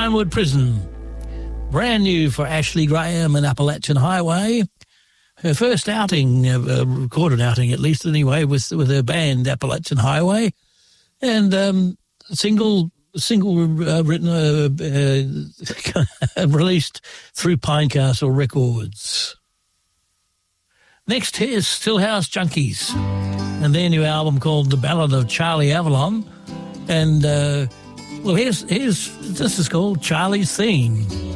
Pinewood Prison. Brand new for Ashley Graham and Appalachian Highway. Her first outing, recorded outing at least anyway, with her band Appalachian Highway. And single written, released through Pinecastle Records. Next, here's Stillhouse Junkies and their new album called The Ballad of Charlie Avalon. And, this is called Charlie's Theme.